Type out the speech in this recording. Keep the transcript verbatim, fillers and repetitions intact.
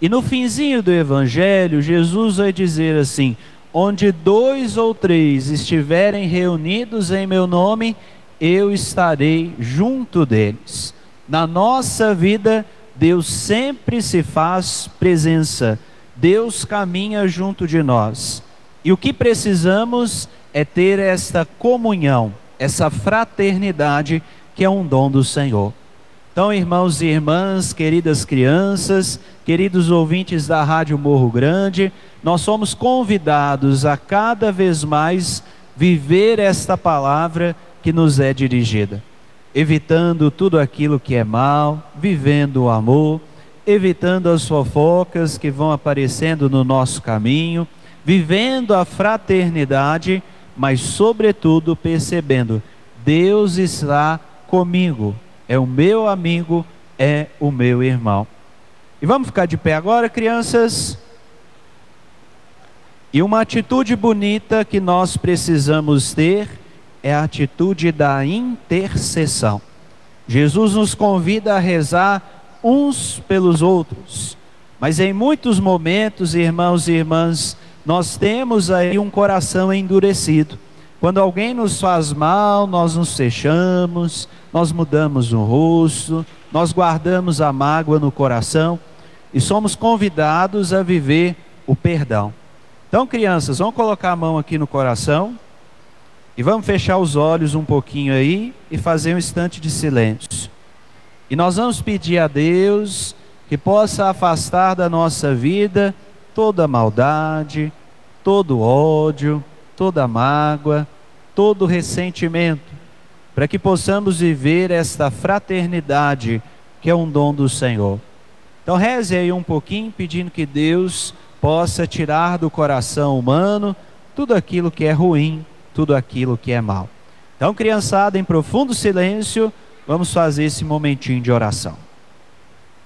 E no finzinho do Evangelho, Jesus vai dizer assim: onde dois ou três estiverem reunidos em meu nome, eu estarei junto deles. Na nossa vida, Deus sempre se faz presença, Deus caminha junto de nós. E o que precisamos é ter esta comunhão, essa fraternidade que é um dom do Senhor. Então, irmãos e irmãs, queridas crianças, queridos ouvintes da Rádio Morro Grande, nós somos convidados a cada vez mais viver esta palavra que nos é dirigida, evitando tudo aquilo que é mal, vivendo o amor, evitando as fofocas que vão aparecendo no nosso caminho, vivendo a fraternidade, mas sobretudo percebendo: Deus está comigo, é o meu amigo, é o meu irmão. E vamos ficar de pé agora, crianças? E uma atitude bonita que nós precisamos ter é a atitude da intercessão. Jesus nos convida a rezar uns pelos outros, mas em muitos momentos, irmãos e irmãs, nós temos aí um coração endurecido. Quando alguém nos faz mal, nós nos fechamos, nós mudamos o rosto, nós guardamos a mágoa no coração e somos convidados a viver o perdão. Então, crianças, vamos colocar a mão aqui no coração e vamos fechar os olhos um pouquinho aí e fazer um instante de silêncio. E nós vamos pedir a Deus que possa afastar da nossa vida toda maldade, todo ódio, toda mágoa, todo ressentimento, para que possamos viver esta fraternidade que é um dom do Senhor. Então reze aí um pouquinho, pedindo que Deus possa tirar do coração humano tudo aquilo que é ruim, tudo aquilo que é mal. Então, criançada, em profundo silêncio, vamos fazer esse momentinho de oração.